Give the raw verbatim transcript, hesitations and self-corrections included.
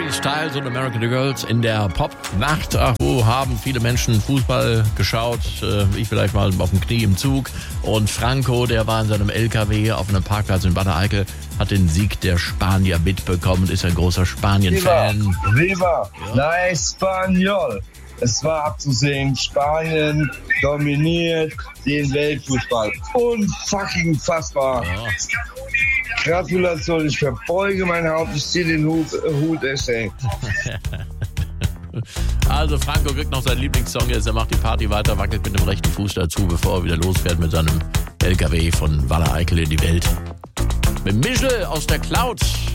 Styles und American Girls in der Popnacht. Ach, wo haben viele Menschen Fußball geschaut? Ich vielleicht mal auf dem Knie im Zug. Und Franco, der war in seinem L K W auf einem Parkplatz in Bad Eickel, hat den Sieg der Spanier mitbekommen und ist ein großer Spanien-Fan. Viva, Viva, ja. La Español. Es war abzusehen, Spanien dominiert den Weltfußball. Unfucking fassbar. Ja. Gratulation, ich verbeuge mein Haupt, ich ziehe den Hut, Hut ey. Also Franco kriegt noch seinen Lieblingssong jetzt, er macht die Party weiter, wackelt mit dem rechten Fuß dazu, bevor er wieder losfährt mit seinem L K W von Waller Eickel in die Welt. Mit Michel aus der Cloud.